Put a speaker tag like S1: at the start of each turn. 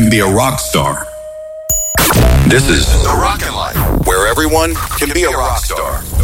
S1: can be a rock star. This is The Rockin' Life, where everyone can be a rock star.